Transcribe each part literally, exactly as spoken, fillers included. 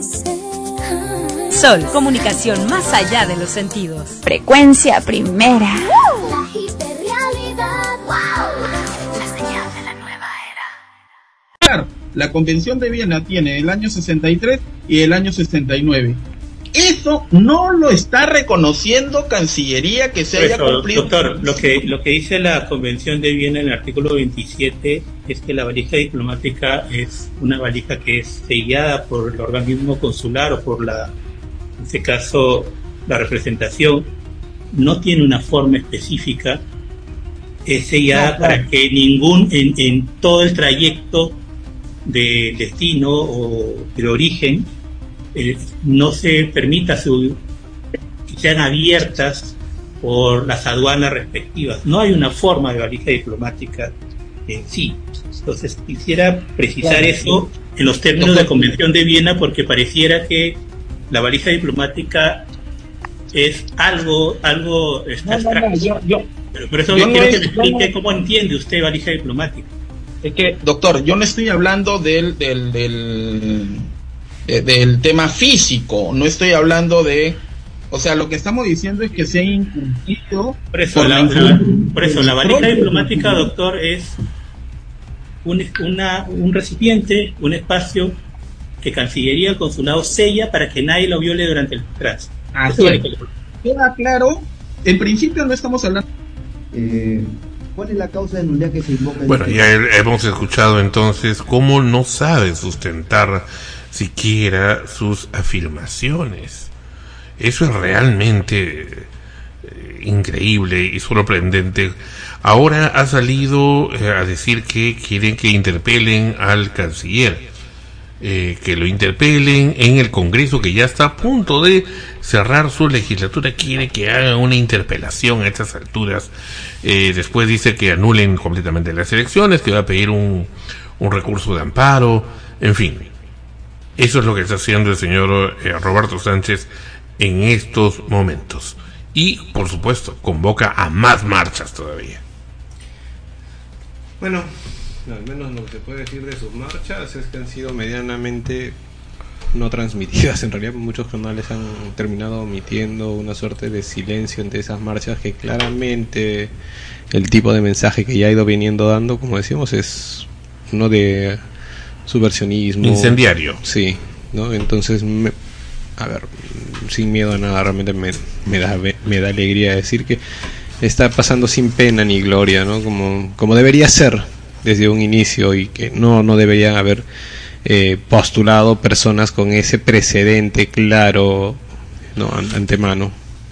Sol, comunicación más allá de los sentidos. Frecuencia primera. La hiperrealidad. Wow. La señal de la nueva era. Claro, la Convención de Viena tiene el año sesenta y tres y el año sesenta y nueve. Eso no lo está reconociendo Cancillería que se haya eso, cumplido. Doctor, lo que, lo que dice la Convención de Viena en el artículo veintisiete es que la valija diplomática es una valija que es sellada por el organismo consular o por la, en este caso, la representación. No tiene una forma específica, es sellada no, claro. para que ningún, en, en todo el trayecto de destino o de origen, Eh, no se permita su, que sean abiertas por las aduanas respectivas. No hay una forma de valija diplomática en sí. Entonces quisiera precisar claro, eso sí. en los términos de Convención de Viena, porque pareciera que la valija diplomática es algo algo abstracto. No, no, no, yo, yo, Pero por eso yo quiero no que me explique no, cómo entiende usted valija diplomática. Es que, doctor, yo no estoy hablando del del, del del tema físico, no estoy hablando de, o sea, lo que estamos diciendo es que se ha incumplido. Por eso, por la, la, por eso la valija diplomática, doctor, es un, una, un recipiente, un espacio que Cancillería, el consulado sella para que nadie lo viole durante el tránsito. Así es. Queda claro, en principio no estamos hablando. Eh, ¿Cuál es la causa de nulidad que se invoca? Bueno, ya hemos escuchado entonces cómo no sabe sustentar siquiera sus afirmaciones. Eso es realmente eh, increíble y sorprendente. Ahora ha salido eh, a decir que quieren que interpelen al canciller, eh, que lo interpelen en el Congreso, que ya está a punto de cerrar su legislatura. Quiere que hagan una interpelación a estas alturas. Eh, después dice que anulen completamente las elecciones, que va a pedir un, un recurso de amparo, en fin. Eso es lo que está haciendo el señor eh, Roberto Sánchez en estos momentos. Y, por supuesto, convoca a más marchas todavía. Bueno, al menos lo que se puede decir de sus marchas es que han sido medianamente no transmitidas. En realidad muchos canales han terminado omitiendo una suerte de silencio ante esas marchas, que claramente el tipo de mensaje que ya ha ido viniendo dando, como decíamos, es uno de subversionismo, incendiario. Sí, ¿no? Entonces, me, a ver, sin miedo a nada, realmente me, me da me da alegría decir que está pasando sin pena ni gloria, ¿no? Como como debería ser desde un inicio, y que no no deberían haber eh, postulado personas con ese precedente claro, no, antemano.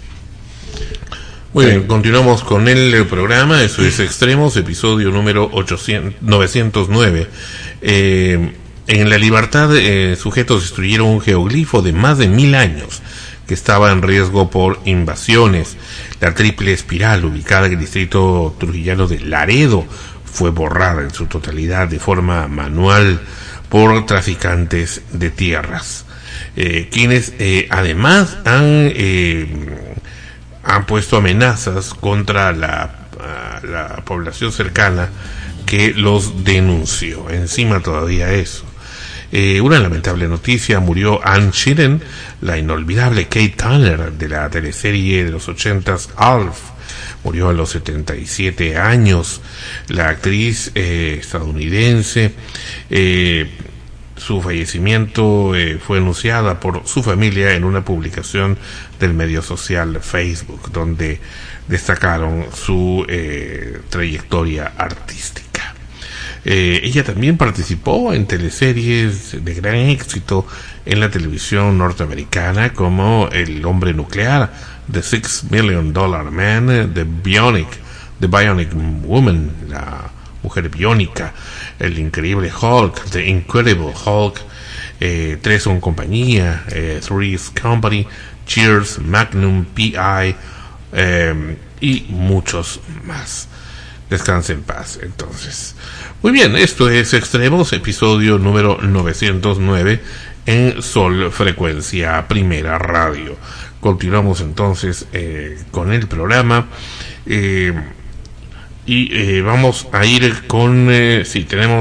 Muy bien, continuamos con el programa. Eso es Extremos, episodio número ochocientos, novecientos nueve. Eh, en La Libertad, eh, sujetos destruyeron un geoglifo de más de mil años que estaba en riesgo por invasiones. La triple espiral, ubicada en el distrito trujillano de Laredo, fue borrada en su totalidad de forma manual por traficantes de tierras, eh, quienes eh, además han... Eh, han puesto amenazas contra la, la población cercana que los denunció. Encima todavía eso. Eh, una lamentable noticia: murió Ann Sheeran, la inolvidable Kate Turner de la teleserie de los ochentas Alf. Murió a los setenta y siete años. La actriz eh, estadounidense, eh, su fallecimiento eh, fue anunciada por su familia en una publicación del medio social Facebook, donde destacaron su eh, trayectoria artística. Eh, ella también participó en teleseries de gran éxito en la televisión norteamericana, como El Hombre Nuclear, The Six Million Dollar Man, The Bionic, The Bionic Woman, la Mujer Biónica, El Increíble Hulk, The Incredible Hulk, eh, Tres son compañía, eh, Three's Company, Cheers, Magnum, P I, eh, y muchos más. Descanse en paz, entonces. Muy bien, esto es Extremos, episodio número novecientos nueve en Sol Frecuencia Primera Radio. Continuamos entonces eh, con el programa. Eh, y eh, vamos a ir con, eh, si tenemos